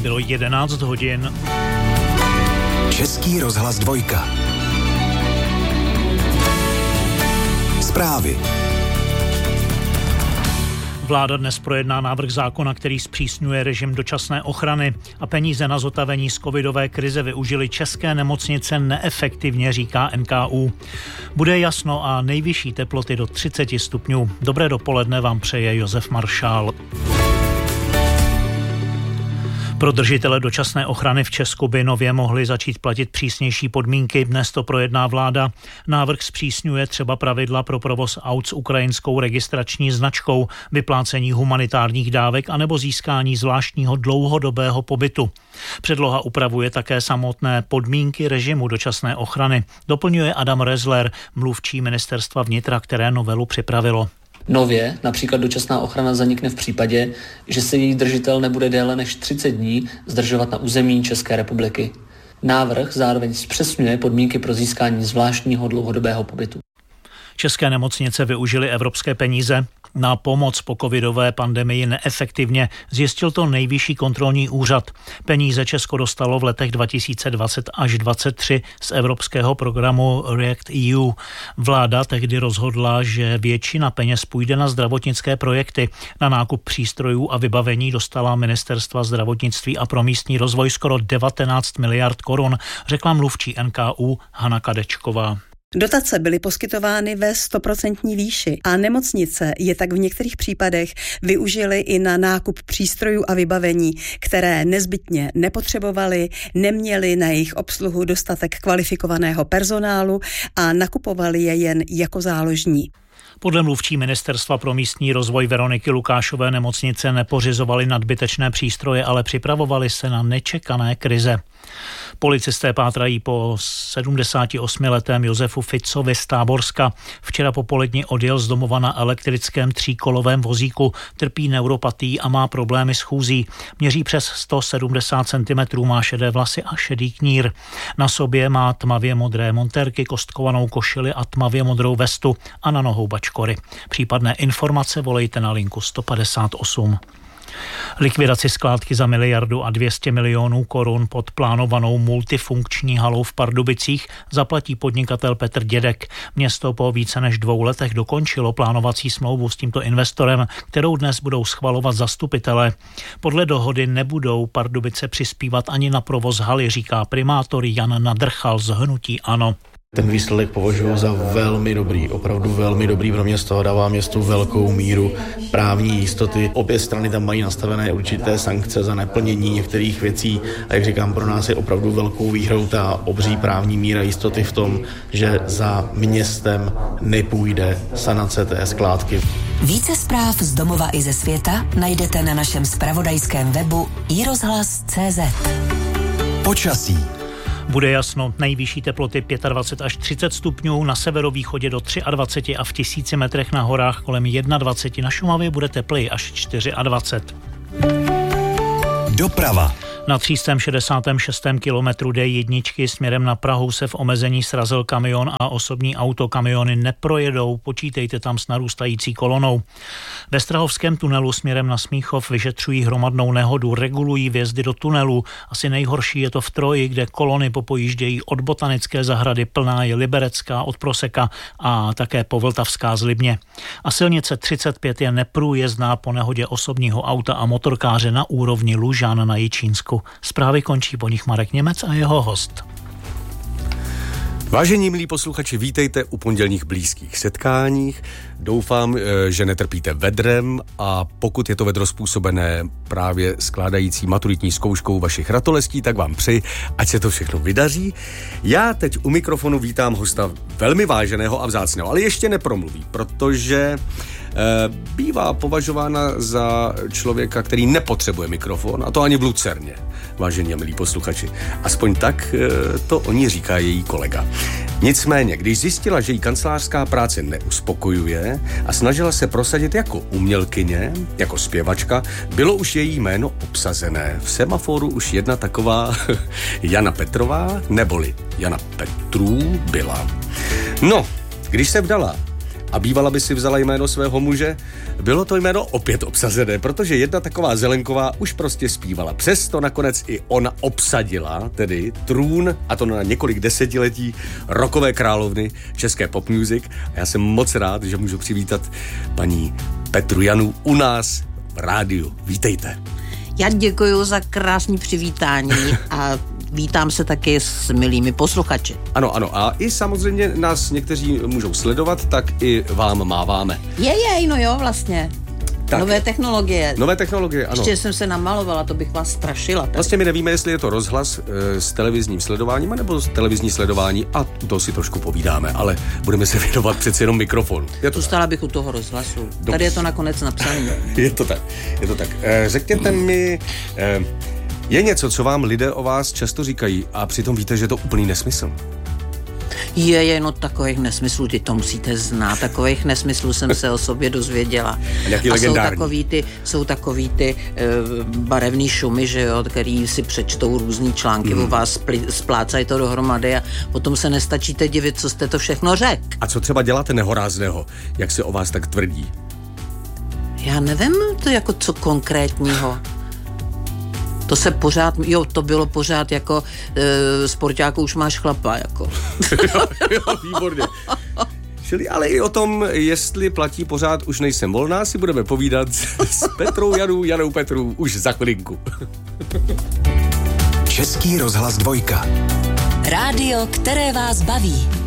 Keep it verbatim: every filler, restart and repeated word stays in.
bylo jedenáct hodin. Český rozhlas dvojka. Zprávy. Vláda dnes projedná návrh zákona, který zpřísňuje režim dočasné ochrany a peníze na zotavení z covidové krize využily české nemocnice neefektivně, říká N K U. Bude jasno a nejvyšší teploty do třicet stupňů. Dobré dopoledne vám přeje Josef Maršál. Pro držitele dočasné ochrany v Česku by nově mohly začít platit přísnější podmínky. Dnes to projedná vláda. Návrh zpřísňuje třeba pravidla pro provoz aut s ukrajinskou registrační značkou, vyplácení humanitárních dávek anebo získání zvláštního dlouhodobého pobytu. Předloha upravuje také samotné podmínky režimu dočasné ochrany. Doplňuje Adam Rezler, mluvčí ministerstva vnitra, které novelu připravilo. Nově například dočasná ochrana zanikne v případě, že se její držitel nebude déle než třicet dní zdržovat na území České republiky. Návrh zároveň zpřesňuje podmínky pro získání zvláštního dlouhodobého pobytu. České nemocnice využily evropské peníze na pomoc po covidové pandemii neefektivně, zjistil to Nejvyšší kontrolní úřad. Peníze Česko dostalo v letech dva tisíce dvacet až dvacet tři z evropského programu React E U. Vláda tehdy rozhodla, že většina peněz půjde na zdravotnické projekty. Na nákup přístrojů a vybavení dostala ministerstva zdravotnictví a pro místní rozvoj skoro devatenáct miliard korun, řekla mluvčí N K U Hana Kadečková. Dotace byly poskytovány ve stoprocentní výši a nemocnice je tak v některých případech využily i na nákup přístrojů a vybavení, které nezbytně nepotřebovaly, neměly na jejich obsluhu dostatek kvalifikovaného personálu a nakupovali je jen jako záložní. Podle mluvčí ministerstva pro místní rozvoj Veroniky Lukášové nemocnice nepořizovaly nadbytečné přístroje, ale připravovaly se na nečekané krize. Policisté pátrají po sedmdesátiosmiletém Josefu Ficovi z Táborska. Včera popoledni odjel z domova na elektrickém tříkolovém vozíku, trpí neuropatií a má problémy s chůzí. Měří přes sto sedmdesát centimetrů, má šedé vlasy a šedý knír. Na sobě má tmavě modré montérky, kostkovanou košili a tmavě modrou vestu a na nohou bačkory. Případné informace volejte na linku sto padesát osm. Likvidaci skládky za miliardu a dvě stě milionů korun pod plánovanou multifunkční halou v Pardubicích zaplatí podnikatel Petr Dědek. Město po více než dvou letech dokončilo plánovací smlouvu s tímto investorem, kterou dnes budou schvalovat zastupitelé. Podle dohody nebudou Pardubice přispívat ani na provoz haly, říká primátor Jan Nadrchal z hnutí ANO. Ten výsledek považuji za velmi dobrý, opravdu velmi dobrý pro město, dává městu velkou míru právní jistoty. Obě strany tam mají nastavené určité sankce za neplnění některých věcí a jak říkám, pro nás je opravdu velkou výhrou ta obří právní míra jistoty v tom, že za městem nepůjde sanace té skládky. Více zpráv z domova i ze světa najdete na našem zpravodajském webu i rozhlas tečka cé zet. Počasí. Bude jasno, nejvyšší teploty dvacet pět až třicet stupňů, na severovýchodě do dvacet tři a v tisíci metrech na horách kolem dvacet jedna, na Šumavě bude tepleji až dvacet čtyři. Doprava. Na tři sta šedesát šest kilometru D jedna směrem na Prahu se v omezení srazil kamion a osobní auto. Kamiony neprojedou, počítejte tam s narůstající kolonou. Ve Strahovském tunelu směrem na Smíchov vyšetřují hromadnou nehodu, regulují vjezdy do tunelu. Asi nejhorší je to v Troji, kde kolony popojíždějí od Botanické zahrady, plná je Liberecká od Proseka a také Povltavská z Libně. A silnice třicet pět je neprůjezdná po nehodě osobního auta a motorkáře na úrovni Lužan na Jičínsku. Zprávy končí, po nich Marek Němec a jeho host. Vážení milí posluchači, vítejte u pondělních blízkých setkáních. Doufám, že netrpíte vedrem a pokud je to vedro způsobené právě skládající maturitní zkouškou vašich ratolestí, tak vám přeji, ať se to všechno vydaří. Já teď u mikrofonu vítám hosta velmi váženého a vzácného, ale ještě nepromluví, protože bývá považována za člověka, který nepotřebuje mikrofon, a to ani v Lucerně, vážení a milí posluchači. Aspoň tak to o ní říká její kolega. Nicméně, když zjistila, že jí kancelářská práce neuspokojuje a snažila se prosadit jako umělkyně, jako zpěvačka, bylo už její jméno obsazené. V semaforu už jedna taková Jana Petrová, neboli Jana Petrů byla. No, když se vdala a bývala by si vzala jméno svého muže, bylo to jméno opět obsazené, protože jedna taková Zelenková už prostě zpívala. Přesto nakonec i ona obsadila tedy trůn, a to na několik desetiletí, rockové královny české pop music. A já jsem moc rád, že můžu přivítat paní Petru Janu u nás v rádiu. Vítejte. Já děkuji za krásný přivítání a vítám se taky s milými posluchači. Ano, ano, a i samozřejmě nás někteří můžou sledovat, tak i vám máváme. Je, je, no jo, vlastně. Tak. Nové technologie. Nové technologie, ano. Ještě jsem se namalovala, to bych vás strašila. Tady. Vlastně my nevíme, jestli je to rozhlas e, s televizním sledováním, nebo s televizní sledování, a to si trošku povídáme, ale budeme se věnovat přeci jenom mikrofonu. Zůstala bych u toho rozhlasu. Dobře. Tady je to nakonec napsané. je to tak, je to tak. E, řekněte mi, e, je něco, co vám lidé o vás často říkají a přitom víte, že je to úplný nesmysl? Je, je, no takových nesmyslů, ty to musíte znát, takových nesmyslů jsem se o sobě dozvěděla. A, a jsou takový ty, jsou takový ty uh, barevný šumy, že jo, který si přečtou různý články, mm. o vás spli, splácají to dohromady a potom se nestačíte divit, co jste to všechno řekl. A co třeba děláte nehorázného, jak se o vás tak tvrdí? Já nevím, to jako co konkrétního. To se pořád, jo, to bylo pořád jako e, sportáku už máš chlapa, jako. jo, jo, výborně. Čili ale i o tom, jestli platí pořád už nejsem volná, si budeme povídat s Petrou Janou, Janou Petru už za chvilinku. Český rozhlas dvojka. Rádio, které vás baví.